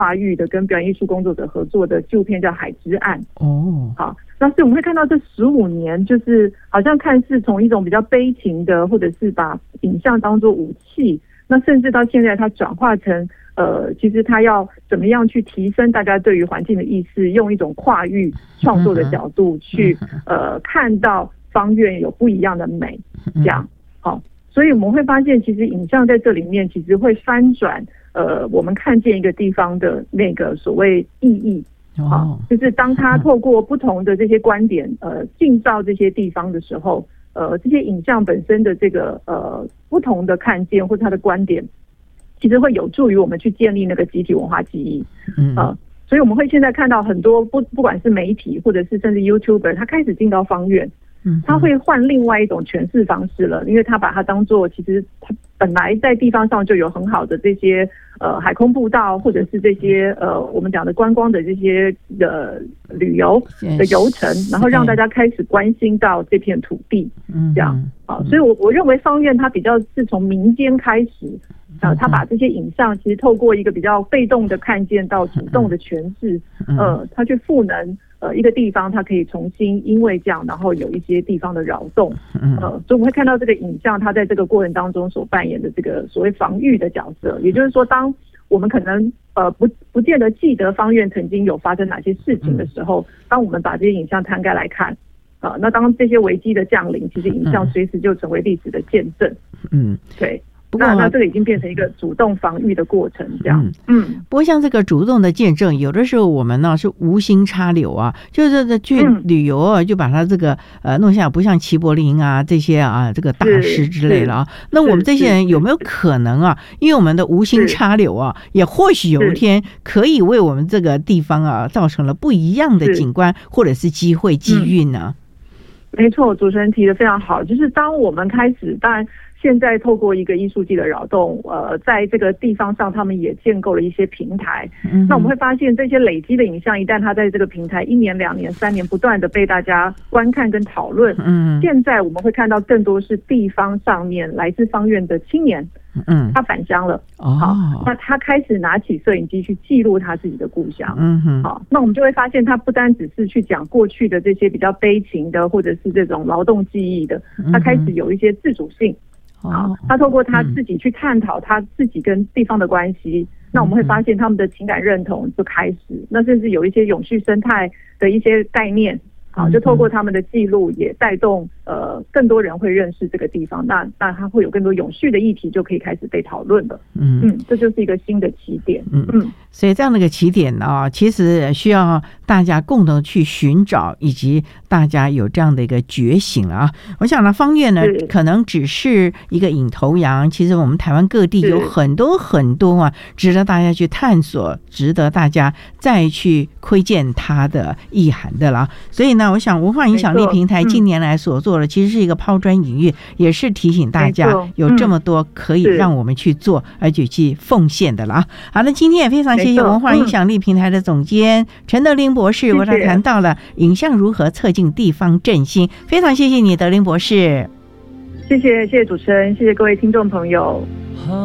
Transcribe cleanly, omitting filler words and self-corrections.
跨域的跟表演艺术工作者合作的纪录片叫《海之岸》。 哦， 好，那所以我们会看到这15年，就是好像看似从一种比较悲情的，或者是把影像当作武器，那甚至到现在它转化成其实它要怎么样去提升大家对于环境的意识，用一种跨域创作的角度去看到芳苑有不一样的美，这样。好，所以我们会发现，其实影像在这里面其实会翻转我们看见一个地方的那个所谓意义。好，就是当他透过不同的这些观点进到这些地方的时候，这些影像本身的这个不同的看见或者他的观点，其实会有助于我们去建立那个集体文化记忆。所以我们会现在看到很多不管是媒体或者是甚至 YouTuber， 他开始进到芳苑，他会换另外一种诠释方式了，因为他把它当作其实他本来在地方上就有很好的这些海空步道，或者是这些我们讲的观光的这些旅游的游程，然后让大家开始关心到这片土地，这样啊。所以我认为芳苑它比较是从民间开始。他把这些影像其实透过一个比较被动的看见到主动的诠释，他去赋能一个地方，它可以重新因为这样，然后有一些地方的扰动，所以我们会看到这个影像，它在这个过程当中所扮演的这个所谓防御的角色，也就是说，当我们可能不见得记得芳苑曾经有发生哪些事情的时候，当我们把这些影像摊开来看，那当这些危机的降临，其实影像随时就成为历史的见证，对。那这个已经变成一个主动防御的过程，这样。 不过像这个主动的见证，有的时候我们呢是无心插柳啊，就是去旅游啊，就把它这个弄下，不像齐柏林啊这些啊这个大师之类的啊。那我们这些人有没有可能啊，因为我们的无心插柳啊，也或许有一天可以为我们这个地方啊造成了不一样的景观或者是机会机遇呢？ 没错，主持人提得非常好，就是当我们开始，当然。现在透过一个艺术季的扰动，在这个地方上，他们也建构了一些平台。那我们会发现，这些累积的影像，一旦它在这个平台1年、2年、3年不断的被大家观看跟讨论，现在我们会看到更多是地方上面来自芳苑的青年，他返乡了，好，那他开始拿起摄影机去记录他自己的故乡，好，那我们就会发现，他不单只是去讲过去的这些比较悲情的，或者是这种劳动记忆的，他开始有一些自主性。好，他透过他自己去探讨他自己跟地方的关系，那我们会发现他们的情感认同就开始，那甚至有一些永续生态的一些概念，好，就透过他们的记录也带动更多人会认识这个地方，那它会有更多永续的议题就可以开始被讨论了。这就是一个新的起点。 所以这样的一个起点啊，其实需要大家共同去寻找，以及大家有这样的一个觉醒了啊。我想呢，芳苑呢可能只是一个领头羊，其实我们台湾各地有很多很多啊，值得大家去探索，值得大家再去窥见它的意涵的啦。所以呢，我想文化影响力平台近年来所做的，其实是一个抛砖引玉，也是提醒大家有这么多可以让我们去做，而且去奉献的啦。好，那今天也非常谢谢文化影响力平台的总监陈德霖博士，为他谈到了影像如何策进地方振兴，非常谢谢你，德霖博士。 谢谢主持人，谢谢各位听众朋友。